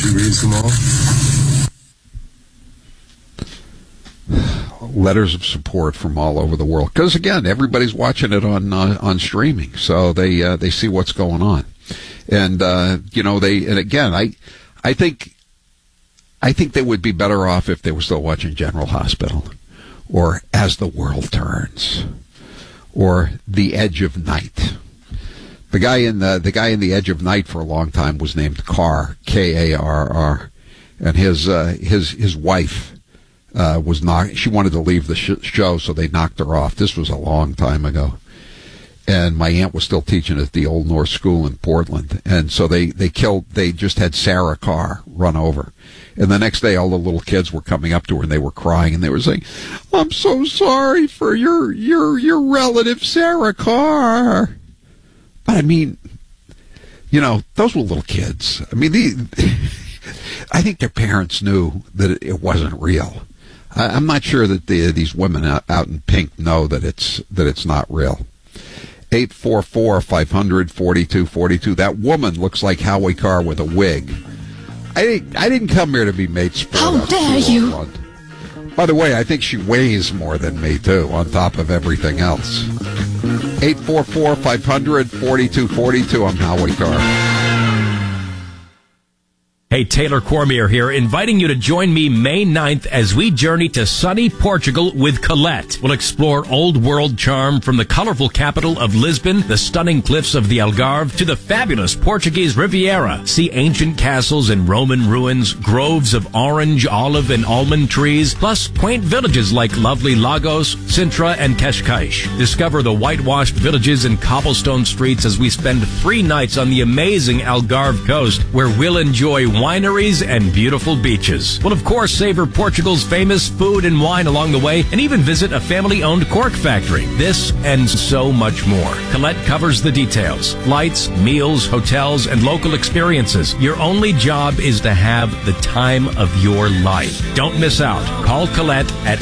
he reads them all. Letters of support from all over the world, because again, everybody's watching it on streaming, so they see what's going on, and I think they would be better off if they were still watching General Hospital, or As the World Turns, or The Edge of Night. The guy in The Edge of Night for a long time was named Carr, Karr, and his wife. She wanted to leave the show, so they knocked her off. This was a long time ago. And my aunt was still teaching at the Old North School in Portland. And so they just had Sarah Carr run over. And the next day, all the little kids were coming up to her and they were crying and they were saying, "I'm so sorry for your relative, Sarah Carr." But I mean, those were little kids. I mean, I think their parents knew that it wasn't real. I'm not sure that these women out in pink know that it's not real. 844-500-4242. That woman looks like Howie Carr with a wig. I didn't come here to be made sport. How dare you? By the way, I think she weighs more than me too, on top of everything else. 844-500-4242. I'm Howie Carr. Hey, Taylor Cormier here, inviting you to join me May 9th as we journey to sunny Portugal with Colette. We'll explore old world charm from the colorful capital of Lisbon, the stunning cliffs of the Algarve, to the fabulous Portuguese Riviera. See ancient castles and Roman ruins, groves of orange, olive, and almond trees, plus quaint villages like lovely Lagos, Sintra, and Cascais. Discover the whitewashed villages and cobblestone streets as we spend 3 nights on the amazing Algarve coast, where we'll enjoy wineries and beautiful beaches. We'll, of course, savor Portugal's famous food and wine along the way, and even visit a family-owned cork factory. This and so much more. Colette covers the details. Flights, meals, hotels, and local experiences. Your only job is to have the time of your life. Don't miss out. Call Colette at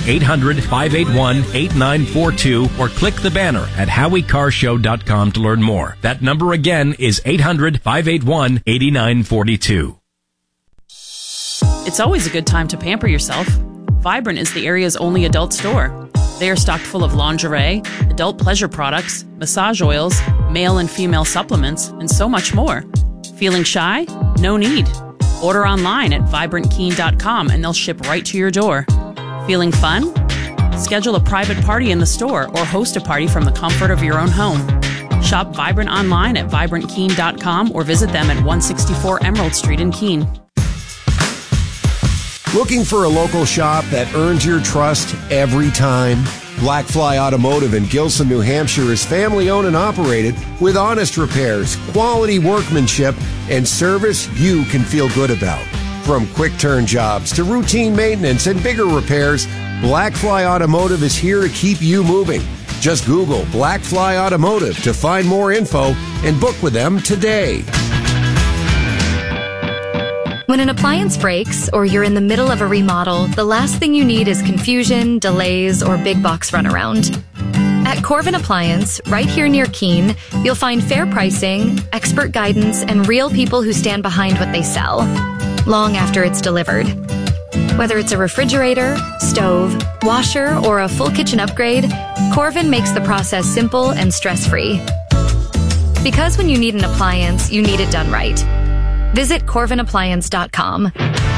800-581-8942 or click the banner at HowieCarShow.com to learn more. That number again is 800-581-8942. It's always a good time to pamper yourself. Vibrant is the area's only adult store. They are stocked full of lingerie, adult pleasure products, massage oils, male and female supplements, and so much more. Feeling shy? No need. Order online at vibrantkeen.com and they'll ship right to your door. Feeling fun? Schedule a private party in the store or host a party from the comfort of your own home. Shop Vibrant online at vibrantkeen.com or visit them at 164 Emerald Street in Keene. Looking for a local shop that earns your trust every time? Blackfly Automotive in Gilson, New Hampshire is family-owned and operated with honest repairs, quality workmanship, and service you can feel good about. From quick-turn jobs to routine maintenance and bigger repairs, Blackfly Automotive is here to keep you moving. Just Google Blackfly Automotive to find more info and book with them today. When an appliance breaks or you're in the middle of a remodel, the last thing you need is confusion, delays, or big box runaround. At Corvin Appliance, right here near Keene, you'll find fair pricing, expert guidance, and real people who stand behind what they sell, long after it's delivered. Whether it's a refrigerator, stove, washer, or a full kitchen upgrade, Corvin makes the process simple and stress-free. Because when you need an appliance, you need it done right. Visit CorvinAppliance.com.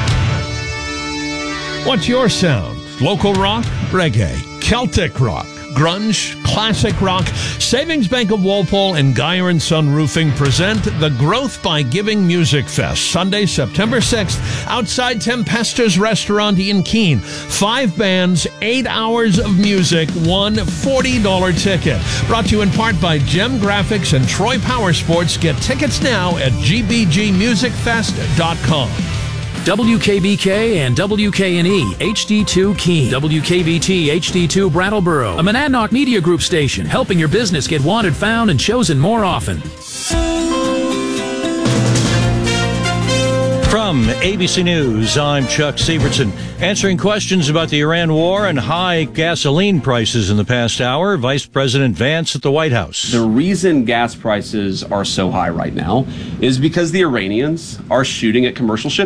What's your sound? Local rock, reggae, Celtic rock, grunge, classic rock? Savings Bank of Walpole and Geyer & Son Roofing present the Growth by Giving Music Fest, Sunday, September 6th, outside Tempestuous Restaurant in Keene. 5 bands, 8 hours of music, one $40 ticket. Brought to you in part by Gem Graphics and Troy Power Sports. Get tickets now at gbgmusicfest.com. WKBK and WKNE HD2 Keene, WKVT HD2 Brattleboro, a Monadnock Media Group station, helping your business get wanted, found, and chosen more often. From ABC News, I'm Chuck Sievertson. Answering questions about the Iran war and high gasoline prices in the past hour, Vice President Vance at the White House. The reason gas prices are so high right now is because the Iranians are shooting at commercial ships.